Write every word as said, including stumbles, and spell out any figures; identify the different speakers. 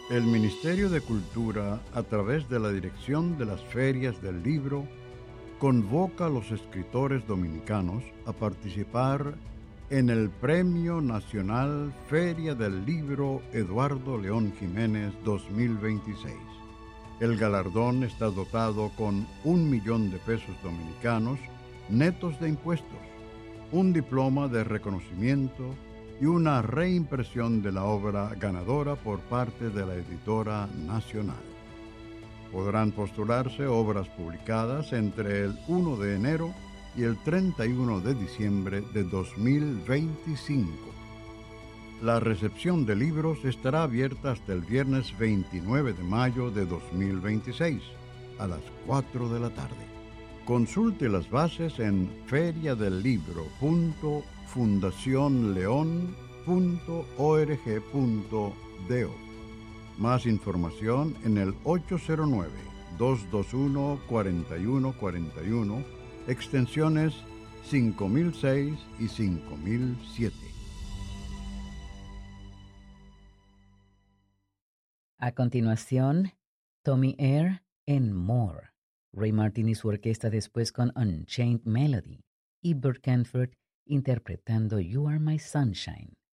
Speaker 1: El Ministerio de Cultura, a través de la Dirección de las Ferias del Libro, convoca a los escritores dominicanos a participar en el Premio Nacional Feria del Libro Eduardo León Jiménez dos mil veintiséis. El galardón está dotado con un millón de pesos dominicanos netos de impuestos, un diploma de reconocimiento y una reimpresión de la obra ganadora por parte de la editora nacional. Podrán postularse obras publicadas entre el primero de enero y el treinta y uno de diciembre de dos mil veinticinco. La recepción de libros estará abierta hasta el viernes veintinueve de mayo de dos mil veintiséis, a las cuatro de la tarde. Consulte las bases en feria del libro punto fundación león punto org punto do. Más información en el ocho cero nueve, dos dos uno, cuatro uno cuatro uno, extensiones cinco mil seis y cinco mil siete.
Speaker 2: A continuación, Tommy Eyre en More. Ray Martin y su orquesta después con Unchained Melody y Burt Canford interpretando You Are My Sunshine.